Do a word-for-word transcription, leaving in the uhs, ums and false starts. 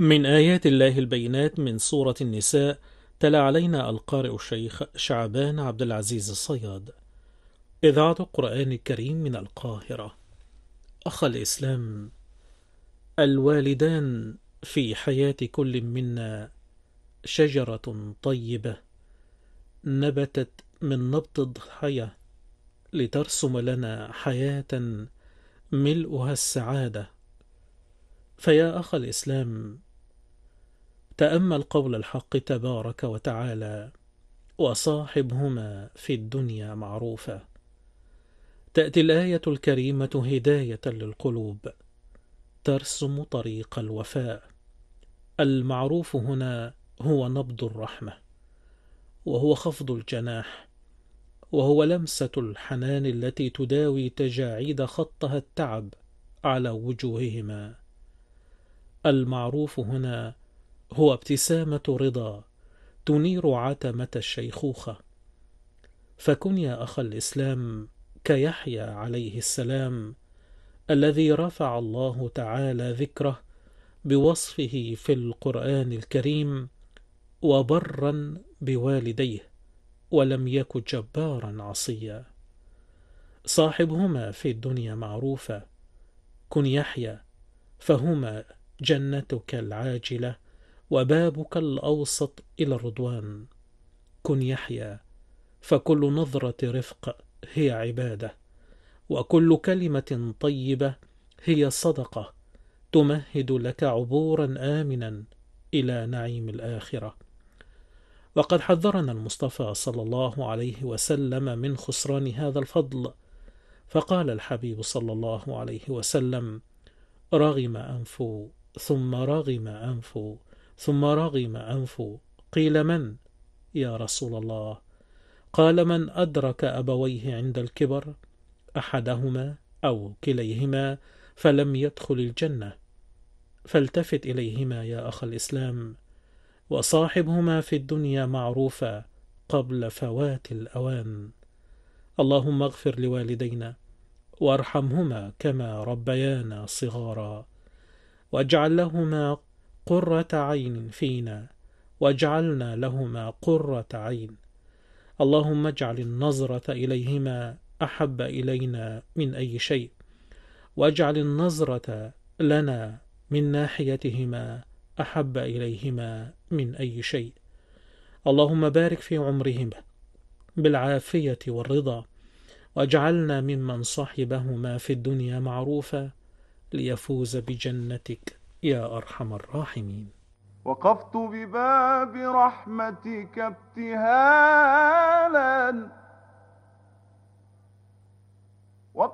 من آيات الله البينات من سورة النساء. تلا علينا القارئ الشيخ شعبان عبد العزيز الصياد. إذاعة القرآن الكريم من القاهرة. أخ الإسلام، الوالدان في حياة كل منا شجرة طيبة نبتت من نبض الضحية لترسم لنا حياة ملؤها السعادة. فيا أخ الإسلام، تأمل قول الحق تبارك وتعالى: وصاحبهما في الدنيا معروفا. تأتي الآية الكريمة هداية للقلوب ترسم طريق الوفاء. المعروف هنا هو نبض الرحمة، وهو خفض الجناح، وهو لمسة الحنان التي تداوي تجاعيد خطها التعب على وجوههما. المعروف هنا هو ابتسامة رضا تنير عتمة الشيخوخة. فكن يا أخ الإسلام كيحيى عليه السلام، الذي رفع الله تعالى ذكره بوصفه في القرآن الكريم: وبرا بوالديه ولم يك جبارا عصيا. صاحبهما في الدنيا معروفا. كن يحيى فهما جنتك العاجلة وبابك الأوسط إلى الرضوان. كن يحيى فكل نظرة رفق هي عبادة، وكل كلمة طيبة هي صدقة تمهد لك عبورا آمنا إلى نعيم الآخرة. وقد حذرنا المصطفى صلى الله عليه وسلم من خسران هذا الفضل، فقال الحبيب صلى الله عليه وسلم: رغم أنف ثم رغم أنف ثم رغم أنف. قيل: من يا رسول الله؟ قال: من أدرك أبويه عند الكبر، أحدهما أو كليهما، فلم يدخل الجنة. فالتفت إليهما يا أخ الإسلام، وصاحبهما في الدنيا معروفا قبل فوات الأوان. اللهم اغفر لوالدينا وارحمهما كما ربيانا صغارا، واجعل لهما قرة عين فينا، واجعلنا لهما قرة عين. اللهم اجعل النظرة إليهما أحب إلينا من أي شيء، واجعل النظرة لنا من ناحيتهما أحب إليهما من أي شيء. اللهم بارك في عمرهما بالعافية والرضا، واجعلنا ممن صحبهما في الدنيا معروفا ليفوز بجنتك يا أرحم الراحمين. وقفت بباب رحمتك ابتهالا